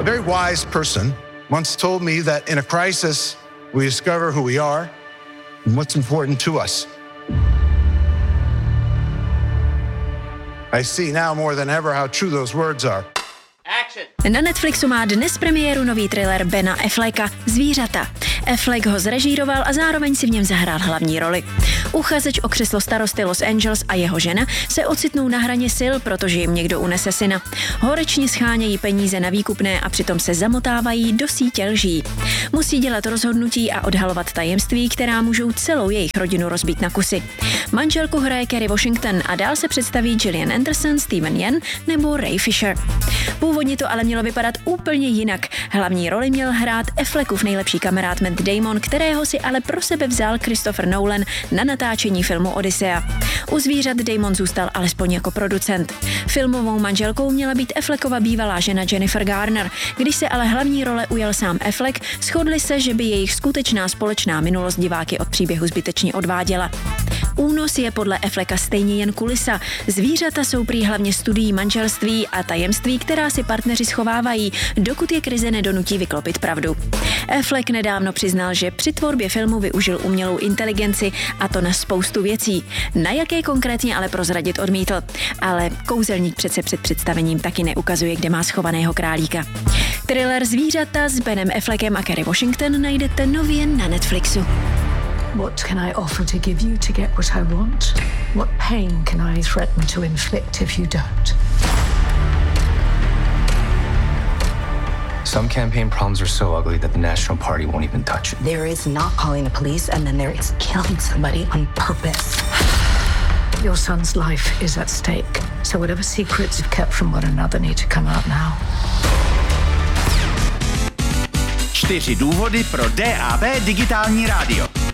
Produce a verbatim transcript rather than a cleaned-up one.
A very wise person once told me that in a crisis, we discover who we are and what's important to us. I see now more than ever how true those words are. Na Netflixu má dnes premiéru nový thriller Bena Afflecka Zvířata. Affleck ho zrežíroval a zároveň si v něm zahrál hlavní roli. Uchazeč o křeslo starosty Los Angeles a jeho žena se ocitnou na hraně sil, protože jim někdo unese syna. Horečně schánějí peníze na výkupné a přitom se zamotávají do sítě lží. Musí dělat rozhodnutí a odhalovat tajemství, která můžou celou jejich rodinu rozbít na kusy. Manželku hraje Kerry Washington a dál se představí Gillian Anderson, Steven Yeun nebo Ray Fisher. Původně to ale mělo vypadat úplně jinak. Hlavní roli měl hrát Affleckův nejlepší kamarád Matt Damon, kterého si ale pro sebe vzal Christopher Nolan na natáčení filmu Odyssea. U Zvířat Damon zůstal alespoň jako producent. Filmovou manželkou měla být Affleckova bývalá žena Jennifer Garner. Když se ale hlavní role ujal sám Affleck, shodli se, že by jejich skutečná společná minulost diváky od příběhu zbytečně odváděla. Únos je podle Afflecka stejně jen kulisa. Zvířata jsou prý hlavně studií manželství a tajemství, která si partneři schovávají, dokud je krize nedonutí vyklopit pravdu. Affleck nedávno přiznal, že při tvorbě filmu využil umělou inteligenci a to na spoustu věcí. Na jaké konkrétně ale prozradit odmítl. Ale kouzelník přece před představením taky neukazuje, kde má schovaného králíka. Thriller Zvířata s Benem Affleckem a Kerry Washington najdete nově na Netflixu. What can I offer to give you to get what I want? What pain can I threaten to inflict if you don't? Some campaign problems are so ugly that the National Party won't even touch it. There is not calling the police, and then there is killing somebody on purpose. Your son's life is at stake, so whatever secrets you've kept from one another need to come out now. Čtyři důvody pro D A B digitální rádio.